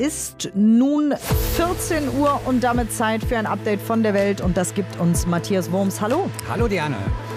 ist nun 14 Uhr und damit Zeit für ein Update von der Welt. Und das gibt uns Matthias Wurms. Hallo. Hallo Diane.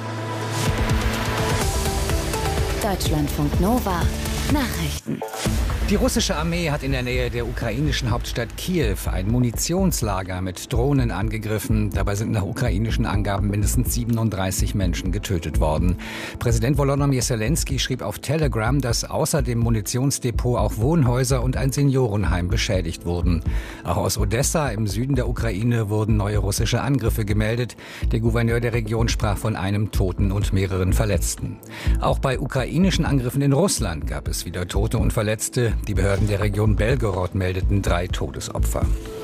Deutschlandfunk Nova. Nachrichten. Die russische Armee hat in der Nähe der ukrainischen Hauptstadt Kiew ein Munitionslager mit Drohnen angegriffen. Dabei sind nach ukrainischen Angaben mindestens 37 Menschen getötet worden. Präsident Volodymyr Zelensky schrieb auf Telegram, dass außer dem Munitionsdepot auch Wohnhäuser und ein Seniorenheim beschädigt wurden. Auch aus Odessa im Süden der Ukraine wurden neue russische Angriffe gemeldet. Der Gouverneur der Region sprach von einem Toten und mehreren Verletzten. Auch bei ukrainischen Angriffen in Russland gab es wieder Tote und Verletzte. Die Behörden der Region Belgorod meldeten 3 Todesopfer.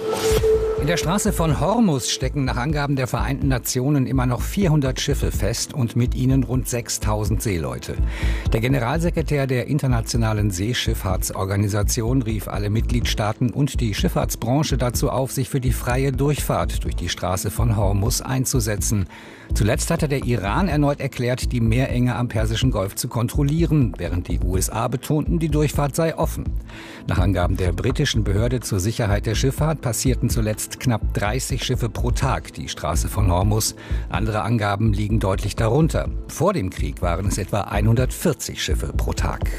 In der Straße von Hormuz stecken nach Angaben der Vereinten Nationen immer noch 400 Schiffe fest und mit ihnen rund 6.000 Seeleute. Der Generalsekretär der Internationalen Seeschifffahrtsorganisation rief alle Mitgliedstaaten und die Schifffahrtsbranche dazu auf, sich für die freie Durchfahrt durch die Straße von Hormuz einzusetzen. Zuletzt hatte der Iran erneut erklärt, die Meerenge am Persischen Golf zu kontrollieren, während die USA betonten, die Durchfahrt sei offen. Nach Angaben der britischen Behörde zur Sicherheit der Schifffahrt passierten zuletzt knapp 30 Schiffe pro Tag die Straße von Hormuz. Andere Angaben liegen deutlich darunter. Vor dem Krieg waren es etwa 140 Schiffe pro Tag.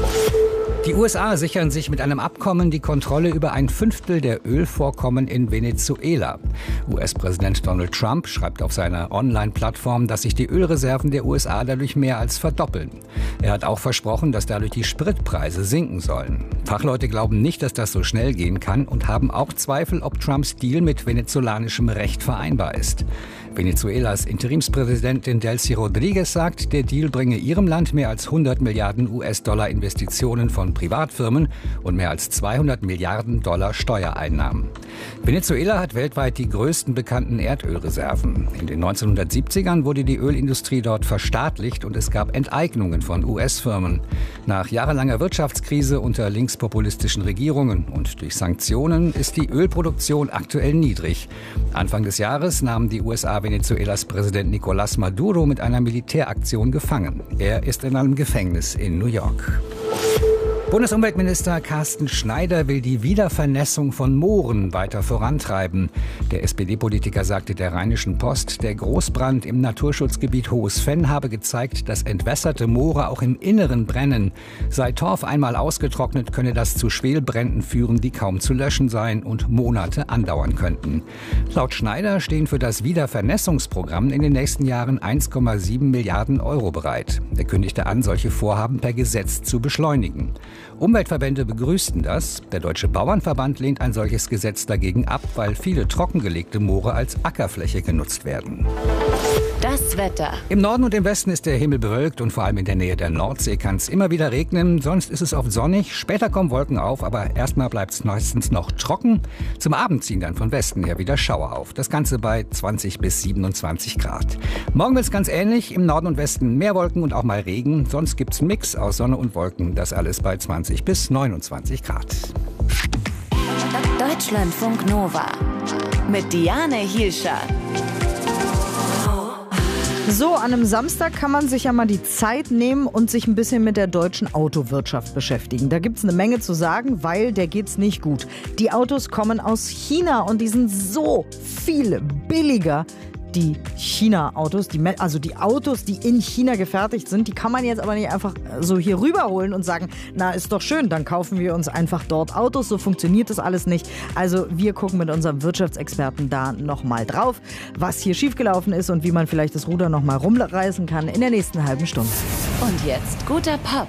Die USA sichern sich mit einem Abkommen die Kontrolle über 1/5 der Ölvorkommen in Venezuela. US-Präsident Donald Trump schreibt auf seiner Online-Plattform, dass sich die Ölreserven der USA dadurch mehr als verdoppeln. Er hat auch versprochen, dass dadurch die Spritpreise sinken sollen. Fachleute glauben nicht, dass das so schnell gehen kann und haben auch Zweifel, ob Trumps Deal mit venezolanischem Recht vereinbar ist. Venezuelas Interimspräsidentin Delcy Rodriguez sagt, der Deal bringe ihrem Land mehr als 100 Milliarden US-Dollar Investitionen von Privatfirmen und mehr als 200 Milliarden Dollar Steuereinnahmen. Venezuela hat weltweit die größten bekannten Erdölreserven. In den 1970ern wurde die Ölindustrie dort verstaatlicht und es gab Enteignungen von US-Firmen. Nach jahrelanger Wirtschaftskrise unter linkspopulistischen Regierungen und durch Sanktionen ist die Ölproduktion aktuell niedrig. Anfang des Jahres nahmen die USA Venezuelas Präsident Nicolás Maduro mit einer Militäraktion gefangen. Er ist in einem Gefängnis in New York. Bundesumweltminister Carsten Schneider will die Wiedervernässung von Mooren weiter vorantreiben. Der SPD-Politiker sagte der Rheinischen Post, der Großbrand im Naturschutzgebiet Hohes Venn habe gezeigt, dass entwässerte Moore auch im Inneren brennen. Sei Torf einmal ausgetrocknet, könne das zu Schwelbränden führen, die kaum zu löschen seien und Monate andauern könnten. Laut Schneider stehen für das Wiedervernässungsprogramm in den nächsten Jahren 1,7 Milliarden Euro bereit. Er kündigte an, solche Vorhaben per Gesetz zu beschleunigen. Umweltverbände begrüßten das. Der Deutsche Bauernverband lehnt ein solches Gesetz dagegen ab, weil viele trockengelegte Moore als Ackerfläche genutzt werden. Das Wetter. Im Norden und im Westen ist der Himmel bewölkt und vor allem in der Nähe der Nordsee kann es immer wieder regnen. Sonst ist es oft sonnig. Später kommen Wolken auf, aber erstmal bleibt es meistens noch trocken. Zum Abend ziehen dann von Westen her wieder Schauer auf. Das Ganze bei 20 bis 27 Grad. Morgen wird es ganz ähnlich. Im Norden und Westen mehr Wolken und auch mal Regen. Sonst gibt es einen Mix aus Sonne und Wolken. Das alles bei 20 bis 29 Grad. Deutschlandfunk Nova mit Diane Hielscher. So, an einem Samstag kann man sich ja mal die Zeit nehmen und sich ein bisschen mit der deutschen Autowirtschaft beschäftigen. Da gibt's eine Menge zu sagen, weil der geht's nicht gut. Die Autos kommen aus China und die sind so viel billiger. Die China-Autos, also die Autos, die in China gefertigt sind, die kann man jetzt aber nicht einfach so hier rüberholen und sagen, na, ist doch schön, dann kaufen wir uns einfach dort Autos. So funktioniert das alles nicht. Also wir gucken mit unserem Wirtschaftsexperten da nochmal drauf, was hier schiefgelaufen ist und wie man vielleicht das Ruder nochmal rumreißen kann in der nächsten halben Stunde. Und jetzt guter Pop.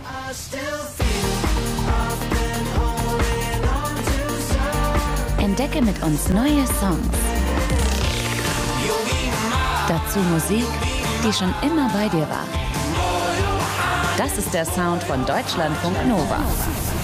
Entdecke mit uns neue Songs. Dazu Musik, die schon immer bei dir war. Das ist der Sound von Deutschlandfunk Nova.